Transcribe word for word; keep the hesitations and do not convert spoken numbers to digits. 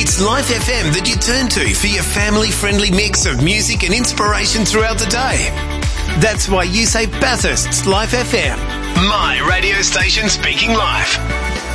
It's Life F M that you turn to for your family-friendly mix of music and inspiration throughout the day. That's why you say Bathurst's Life F M. My radio station speaking life.